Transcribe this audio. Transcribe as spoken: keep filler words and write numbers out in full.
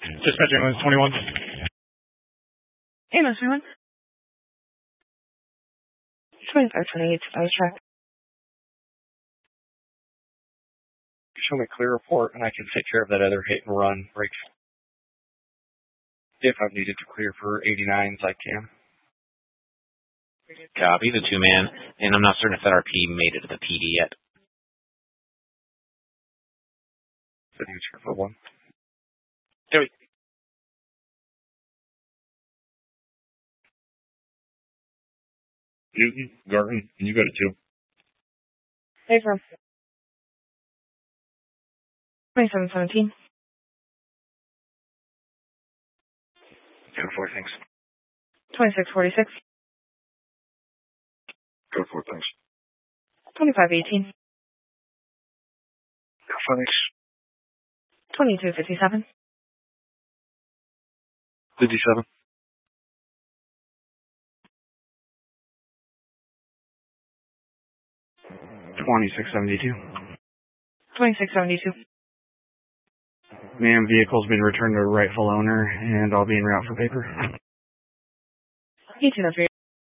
Dispatching was twenty-one. Hey, Mister One. twenty-five twenty-eight, I was tracked. Show me a clear report, and I can take care of that other hit and run break. If I'm needed to clear for eighty-nines, I can. Copy, the two-man, and I'm not certain if that R P made it to the P D yet. So you check for one. Joey. Newton, Garton, and you got it too. Hey, from twenty-seven seventeen. Go for it, thanks. twenty-six forty-six. Go for it, thanks. twenty-five eighteen. Go for it, thanks. twenty-two fifty-seven. fifty-seven. twenty-six seventy-two. twenty-six seventy-two. Ma'am, vehicle's been returned to rightful owner, and I'll be en route for paper. eighteen oh three.